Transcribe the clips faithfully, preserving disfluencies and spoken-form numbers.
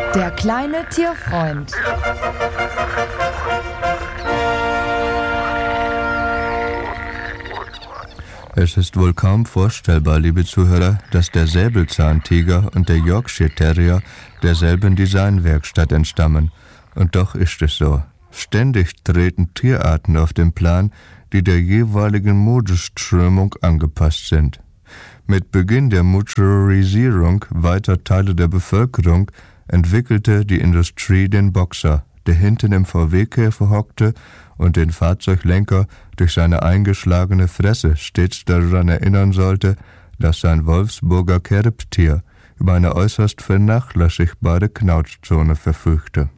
Der kleine Tierfreund. Es ist wohl kaum vorstellbar, liebe Zuhörer, dass der Säbelzahntiger und der Yorkshire Terrier derselben Designwerkstatt entstammen. Und doch ist es so. Ständig treten Tierarten auf den Plan, die der jeweiligen Modeströmung angepasst sind. Mit Beginn der Motorisierung weiter Teile der Bevölkerung entwickelte die Industrie den Boxer, der hinten im V W-Käfer hockte und den Fahrzeuglenker durch seine eingeschlagene Fresse stets daran erinnern sollte, dass sein Wolfsburger Kerbtier über eine äußerst vernachlässigbare Knautschzone verfügte.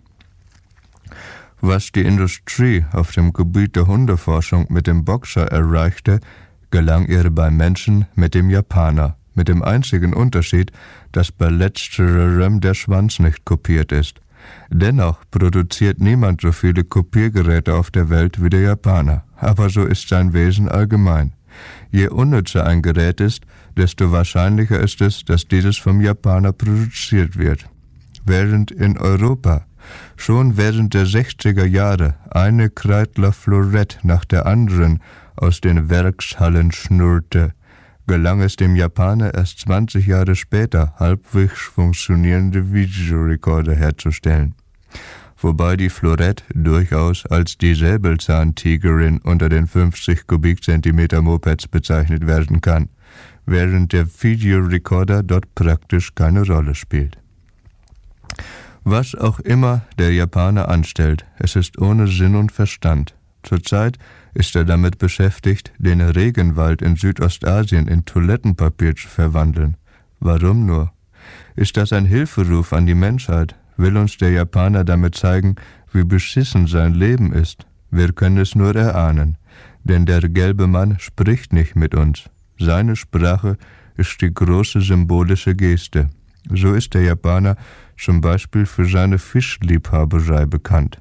Was die Industrie auf dem Gebiet der Hundeforschung mit dem Boxer erreichte, gelang ihr beim Menschen mit dem Japaner, mit dem einzigen Unterschied, dass bei letzterem der Schwanz nicht kopiert ist. Dennoch produziert niemand so viele Kopiergeräte auf der Welt wie der Japaner, aber so ist sein Wesen allgemein. Je unnützer ein Gerät ist, desto wahrscheinlicher ist es, dass dieses vom Japaner produziert wird. Während in Europa schon während der sechziger Jahre eine Kreidler Florett nach der anderen aus den Werkshallen schnurrte, gelang es dem Japaner erst zwanzig Jahre später, halbwegs funktionierende Videorekorder herzustellen. Wobei die Florett durchaus als die Säbelzahntigerin unter den fünfzig Kubikzentimeter Mopeds bezeichnet werden kann, während der Videorekorder dort praktisch keine Rolle spielt. Was auch immer der Japaner anstellt, es ist ohne Sinn und Verstand. Zurzeit ist er damit beschäftigt, den Regenwald in Südostasien in Toilettenpapier zu verwandeln. Warum nur? Ist das ein Hilferuf an die Menschheit? Will uns der Japaner damit zeigen, wie beschissen sein Leben ist? Wir können es nur erahnen, denn der gelbe Mann spricht nicht mit uns. Seine Sprache ist die große symbolische Geste. So ist der Japaner zum Beispiel für seine Fischliebhaberei bekannt.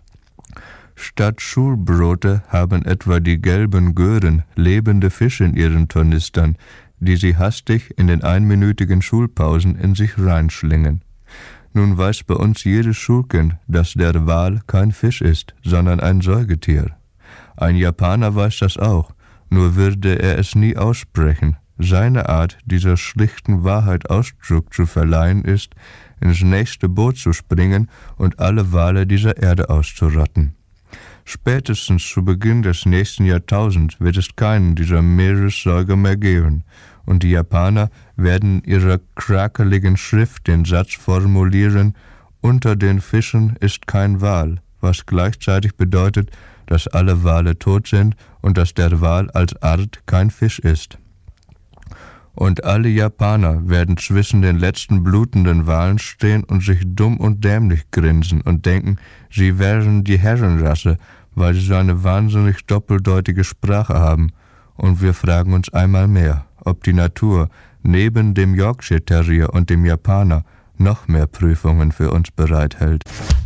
Statt Schulbrote haben etwa die gelben Gören lebende Fische in ihren Tornistern, die sie hastig in den einminütigen Schulpausen in sich reinschlingen. Nun weiß bei uns jedes Schulkind, dass der Wal kein Fisch ist, sondern ein Säugetier. Ein Japaner weiß das auch, nur würde er es nie aussprechen. Seine Art, dieser schlichten Wahrheit Ausdruck zu verleihen, ist, ins nächste Boot zu springen und alle Wale dieser Erde auszurotten. Spätestens zu Beginn des nächsten Jahrtausends wird es keinen dieser Meeressäuger mehr geben, und die Japaner werden in ihrer krakeligen Schrift den Satz formulieren: Unter den Fischen ist kein Wal, was gleichzeitig bedeutet, dass alle Wale tot sind und dass der Wal als Art kein Fisch ist. Und alle Japaner werden zwischen den letzten blutenden Walen stehen und sich dumm und dämlich grinsen und denken, sie wären die Herrenrasse, weil sie so eine wahnsinnig doppeldeutige Sprache haben. Und wir fragen uns einmal mehr, ob die Natur neben dem Yorkshire Terrier und dem Japaner noch mehr Prüfungen für uns bereithält.